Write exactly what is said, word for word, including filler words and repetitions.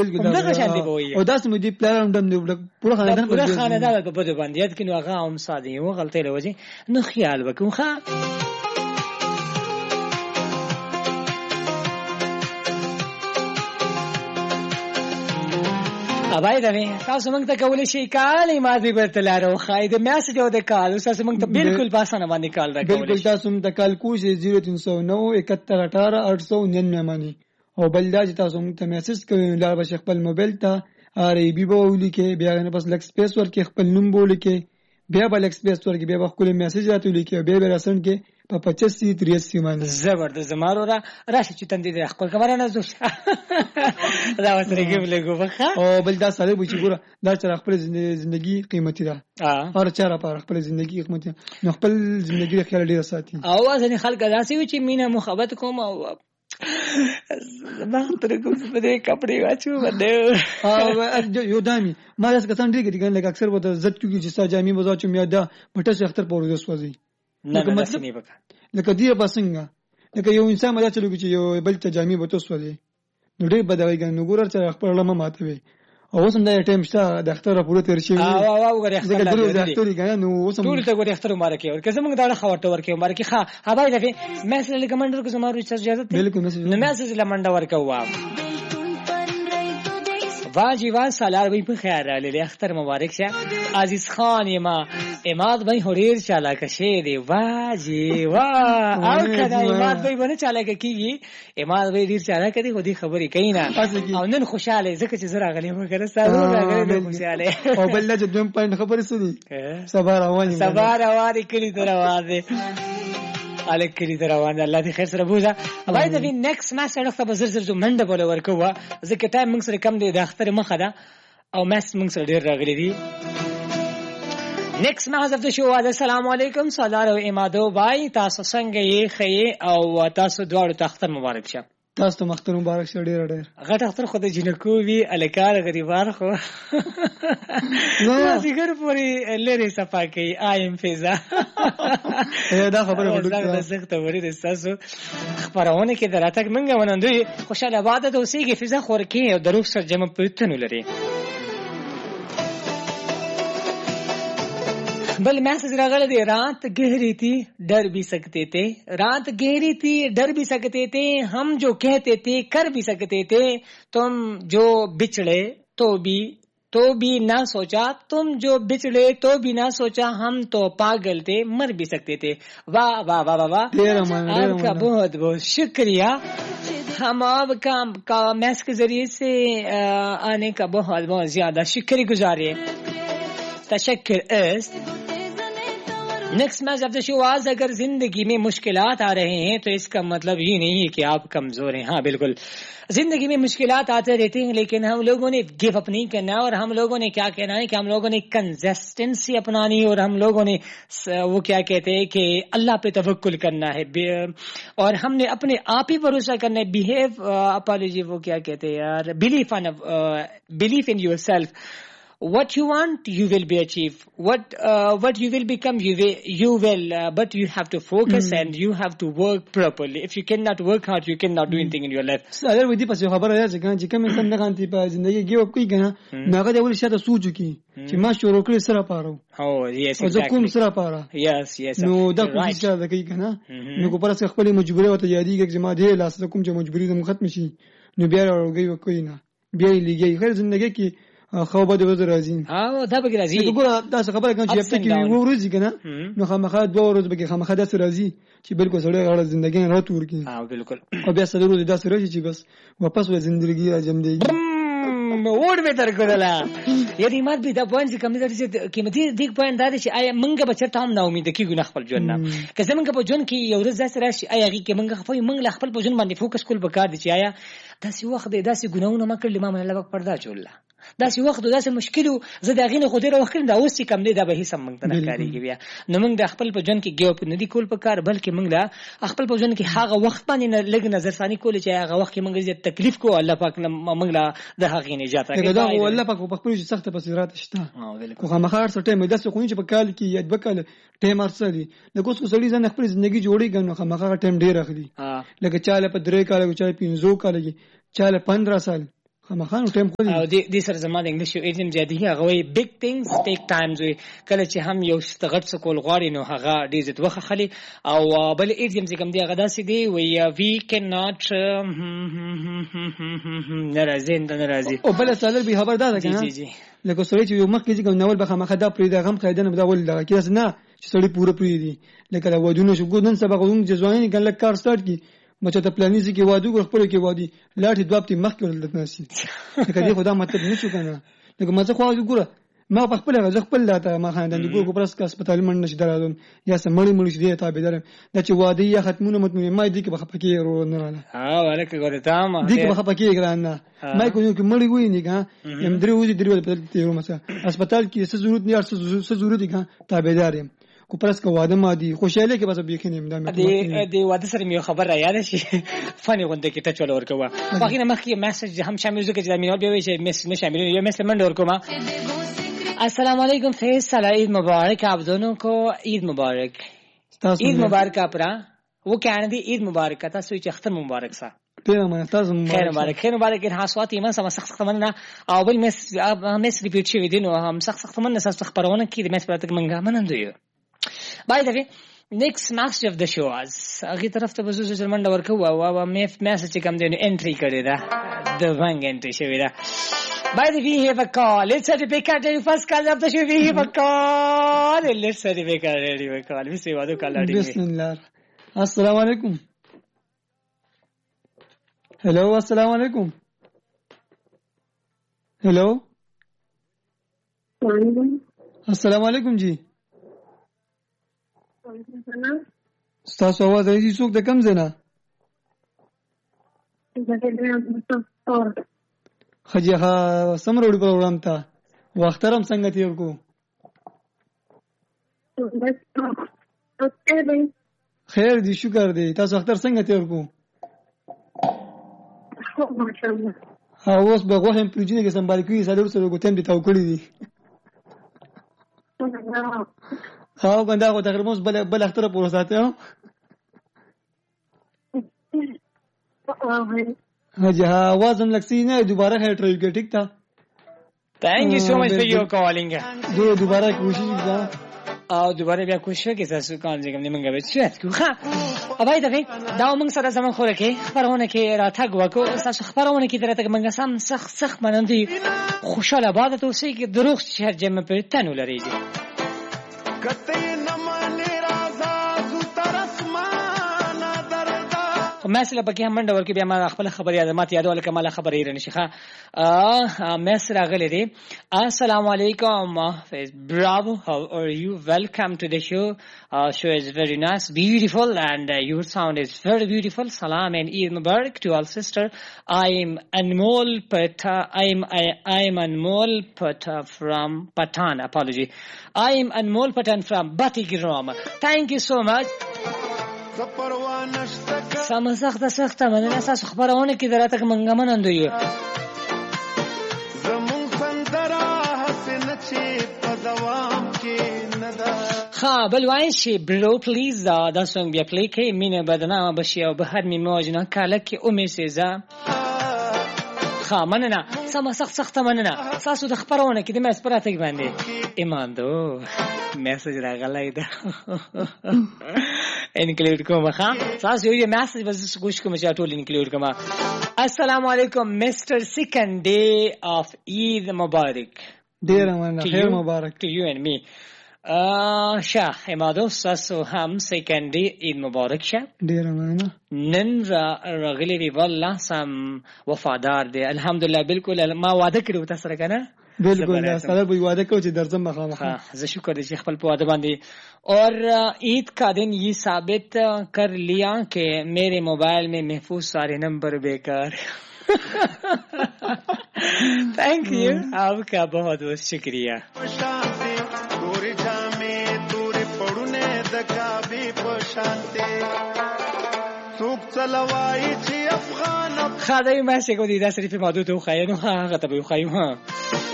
بالکل دغه شان دی وایي او داس مې دی پلان دم دی پوره خاندان پوره خاندان په بده باندې یاد کینو هغه هم ساده یو غلطي لوځي نو خیال وکړو ښا ابای دا تاسو موږ ته کولې شي کالې ماضي برته لارو خاید میسج او د کال تاسو موږ ته بالکل پاسانه باندې کال را کولې بالکل تاسو موږ ته کال کوشي صفر تین سو نو اکہتر اٹھارہ آٹھ سو ننانوے باندې او بل دا چې تاسو موږ ته میسج کوئ لار به خپل موبایل ته ار ای بي بولی کې بیا نه پس لک سپیس ورکې خپل نوم بولی کې بیا بل سپیس ورکې بیا خپل میسج راته لیکي بیا به رسن کې په پچاسی تریاسی باندې زبردست زمارو را راشه چې تندې د خپل خبره نه زوښ دا وسره کې بلګو بخا او بل دا سره به چې ګوره دا چې خپل ژوندۍ قیمتي ده هر چا لپاره خپل ژوندۍ قیمتي نو خپل ژوندۍ خیال ډیر ساتي او ځنې خلک داسې وي چې مینه محبت کوم او ما تر کوم څه دې کپڑے واچو باندې او یو دامي ما داس کسان ډیر دي ګنه اکثر وته عزت کیږي چې ساجامي بزاچو میا دا پټه اختر پورې وسوځي نه نه سنې وکړه لکه دی بسنګ لکه یو انسان مدا چلو چې یو بل ته جامي بوتو سوځي نو ډیر بدوي ګنه ګورر چې خپل لمه ماتوي او اوس هم دا ټیم شته د اختر پوره تیر شي او او غره اختر د اختر ګنه نو اوس ټول ته غره اختر مبارکي ورکه زموږ دا خبرته ورکه مبارکي ښه هبای دغه میسج لیکمنډر کو زمارو اجازه ده بالکل میسج نو میسج لمنډه ورکه وا واجی وا سالار وی په خیر علی اختر مبارک شه عزیز خان ما اماد بھائی هوریر چالاک شه دی واجی وا او کدا اماد بھائی باندې چالاک کیږي اماد بھائی ډیر چالاک دی خو دې خبرې کینا او نن خوشاله ځکه چې زرا غلی وګره سارو راغلی خوشاله او بل چې دویم پوینټ خبرې سړي سبا روان سبا روان کلی دروازه الک کلی دروازه الله دې خیر سره بوزا باید دې نیکست میچ سره په زر زر منډه بوله ورکوه ځکه ټایم موږ سره کم دی د اختر مخه ده او میچ موږ سره ډیر راغلی دی نیکست میچ اف د شو السلام علیکم سالار او امادو بای تاسو څنګه یې خې او تاسو دواړو ته اختر مبارک شه تاسو ته اختر مبارک شه ډیر ډیر غټ اختر خو د جنکو وی الکار غریبار خو نو فکر پوری لری صفا کوي ایم فیزا دا خبره وړه دا زخت وری د تاسو خبرونه کې دراتک منګه ونندوی خوشاله عبادت اوسېږي فیزا خور کې او دروغ سره جمع پېتنو لري बल मैसेज रगड़ दे रात गहरी थी डर भी सकते थे रात गहरी थी डर भी सकते थे हम जो कहते थे कर भी सकते थे तुम जो बिछड़े तो भी तो भी ना सोचा तुम जो बिछड़े तो भी ना सोचा हम तो पागल थे मर भी सकते थे वाह वाह वाह वाह वाह आपका बहुत बहुत शुक्रिया हम आपका का मैसेज के जरिए से आने का बहुत बहुत ज्यादा शुक्रगुजार है तशक्कुर इस next match of the show आज अगर जिंदगी में मुश्किलात आ रहे हैं तो इसका मतलब ये नहीं है कि आप कमजोर हैं हाँ बिल्कुल जिंदगी में मुश्किलात आते रहते हैं लेकिन हम लोगों ने गिव अप नहीं करना और हम लोगों ने क्या कहना है कि हम लोगों ने कंसिस्टेंसी अपनानी और हम लोगों ने वो क्या कहते हैं कि अल्लाह पे तवक्कुल करना है और हमने अपने आप ही भरोसा करना है बिहेव अपॉलॉजी वो क्या कहते हैं यार belief on belief in yourself what you want you will be achieve what uh, what you will become you will you will uh, but you have to focus mm. and you have to work properly if you cannot work hard you cannot do anything in your life اگر ودی پس خبر راځي کنه چې کوم انسان نه غانتی په ژوندۍ کې یو کوي کنه ناګه دی ول شاته سوچو کی چې ما شروع کړی سره پاره او yes exactly او کوم سره پاره yes yes نو دا کوم څه ده کوي کنه نو کو پرسه خپل مجبوری وته یادیږي چې ما دې لاس کوم چې مجبوری زمو ختم شي نو بیا ورګي وکوي نه بیا لګي خیر ژوندۍ کې خو به د وزر راځي ها دا به راځي وګوره دا څه خبره کوي چې په کې وو ورځي کنه نو خامخا دوه ورځې به خامخا دا سره راځي چې بالکل سره غړ ژوندۍ نه راتور کی ها بالکل او بیا سره ورځي دا سره راځي چې بس واپس و ژوندۍ راځم دی وډ به تر کړلا یدي مات به دا پوینټ کوم دي چې قیمتي دیګ پوینټ دا چې آیا منګه بچته هم نه امید کیږي نه خپل ژوند نه که زمونږ په ژوند کې یو ورځ داسې راشي آیا هغه کې منګه خپل منګ خپل په ژوند باندې فوکس کول پکار دي چې آیا داسې وخت دی داسې ګناونه ما کړل ما الله پاک پردا چوله داسې وخت داسې مشکل زه دا غینه خو دې وخت دا اوس کم دی دا به هیڅ منګ نه کاریږي بیا نو موږ د خپل په ژوند کې ګیو په ندی کول پکار بلکې موږ دا خپل په ژوند کې هغه وخت باندې لګ نظر ثاني کول چې هغه وخت کې موږ دې تکلیف کو الله پاک موږ لا د هغه نجات راکړي دا الله پاک په خپل سخت بصیرت شته خو هغه څه ټیم داسې کوی چې په کال کې یاد وکړي ټیم ارسلي د کوڅ کو سړي ځنه خپل ژوندۍ جوړي ګنو هغه ټیم ډیر اخلي لکه چاله په درې کال او چاله پنځو کال کې چاله پندرہ سال خامخانو ټایم خو او دې دې سره زما د انګلیش یو ایډیم زیاتې هغه وایي بیگ ثینګز ټیک ټایمز وي کله چې هم یو ستغټ څه کول غواړي نو هغه ډېر زیات وخت خلی او بل ایډیم چې کوم دی هغه داسې دی وی وی کین ناٹ ناراضي ناراضي او بل سالر به خبر ده کنه جی جی لکه سړی چې یو مخ کې کوم ناول به خامخا دا پرې دا غم قاعده نه دا ول دا کیس نه چې سړی پوره پرې دی لکه دا ودونه شو ګودن سبق اون جزوانی کنه کار سٹارټ کی مچ ته پلانیزي کې وادو ګر خپل کې وادي لاټي دوابتي مخ کې ولدت ناسي لکه دې خدا مطلب نشو کنه لکه مزه خو ګوره ما په خپل غزه خپل لاته ما خاندان د ګور پرس کا هسپتال من نشي درالم یا سمړی مړی شي ته تابعدار د چې وادي یا ختمونه متمه ما دې کې بخپکې ورو نه رااله ها ولکه ګوره تا ما دې کې بخپکې ګرانه ما کو یو کې مړی وې نه کا ام درې وې درې په دې یو مثلا هسپتال کې څه ضرورت نه څه ضرورت دي کا تابعدار یم کو پرس کا واده ما دي خوشاله کې بس به کینې امدا دې دې واده سره مې خبر را یاد شي فنی غونډه کې ټچ ول ورکوه باقي نه مخکې میسج هم شامل زو کې چې مینو به وي چې میسج شامل یو میسج من ورکوما السلام علیکم فیصل عید مبارک آپ دونوں کو عید مبارک عید مبارک اپرا وہ کہنے دی عید مبارک تھا سوئی اختر مبارک سا خیر مبارک خیر مبارک ها صوت ایمان سم سخت سخت مننا او بل مس مس ریپیټ شوی دي نو هم سخت سخت مننا سخت خبرونه کې د مس پرته منګه منندو باي دا نیکست میسج اف د شو از هغه طرف ته بزو جرمن دا ورکو او او میف میسج کم دی انټری کړی دا د ونګ انټری شوی دا By the way, we have a call. Let's say we can't tell you first call of the show. We have a call. Let's say we can't tell you a call. We say what do call it? Bismillah. Assalamu alaikum. Hello. Assalamu alaikum. Hello. Assalamu alaikum ji. ستاسو आवाज راځي څوک د کم زنه؟ خجی ها سم روډ پروګرام تا وخترم څنګه تیر کو خیر دی شکر دی تاسو اختر څنګه تیر کو ها اوس به غوښم پروژینه کې سمبال کوي سالور سره کوتم دي تاو کړی دي ها ګندا کو تقریبا بل بل اختر پورو ساتي حاجی ها आवाज هم لکسی نه دوباره ہے ٹرائی کے ٹھیک تھا thank you so much for your calling دو دوباره کوشش وکړه او دوباره بیا کوشش وکړه تاسو کال دې کوم منګه وڅښت ښه اوبای دا دا موږ سره زمون خوره کې خبرونه کې راتګ وکړو تاسو خبرونه کې درته منګه سم سخ سخ منندي خوشاله باده توسي کې دروغ شهر جمع په تنو لري کته نمانه رازا زو ترسمانه دردا مسله پکې هم منډه ورکې بیا ما خپل خبر یاد ماته یادول کماله خبرې رنه شيخه ا مسله غلې دي السلام علیکم bravo how are you welcome to the show uh, show is very nice beautiful and uh, your sound is very beautiful salam and Eid Mubarak to all sister I am Anmol Pata I am I, I am Anmol Pata from Patan apology I am Anmol Patan from Batigram thank you so much سم سخت سخت مننه اساس خبرونه کې درته منګه منندو یو زمون خندرا حسن چې په دوام کې ندا ها بل وای شي برو پلیز دا سونګ بیا پلی کې مینه بدنامه بشي او به هر می موجنه کاله کې او می سيزا ها مننه سم سخت سخت مننه تاسو د خبرونه کې د مې سپراته باندې ایمان دو میسج راغلی دا انکلود کوم ښا تاسو یو میسج بس کوشش کوم چې ټول انکلود کوم السلام علیکم مستر سیکنډ ډے اف عید مبارک ډیر مننه خیر مبارک to you and me ا شاه امادو تاسو هم سیکنډ ډے عید مبارک شه ډیر مننه نن راغلی دی والله سم وفادار دی الحمدلله بالکل ما وعده کړو تاسو سره کنه بالکل سره به وعده کوم چې درځم مخامخ زه شکر دې خپل په وعده باندې اور عید کا دن یہ ثابت کر لیا کہ میرے موبائل میں محفوظ سارے نمبر بیکار تھینک یو آپ کا بہت بہت شکریہ خدای ما څنګه دې دا صرف مادو ته خاینو هغه ته به خایم ها